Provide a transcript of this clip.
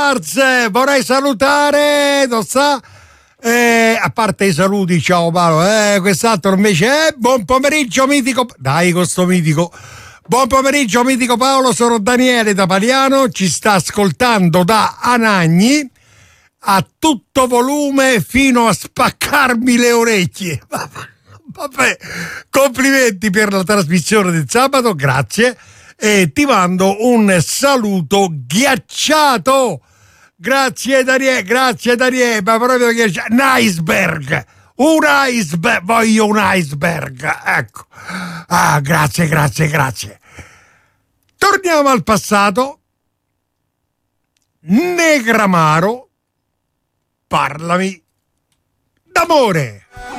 Stars, vorrei salutare, non sa, a parte i saluti, ciao Paolo, quest'altro invece, buon pomeriggio mitico, dai con sto mitico, buon pomeriggio mitico Paolo, sono Daniele da Paliano, ci sta ascoltando da Anagni, a tutto volume fino a spaccarmi le orecchie. Vabbè, complimenti per la trasmissione del sabato, grazie, e ti mando un saluto ghiacciato. Grazie Daniele, ma proprio ghiacciato. Un iceberg, voglio un iceberg, ecco. Ah, grazie. Torniamo al passato. Negramaro, parlami d'amore.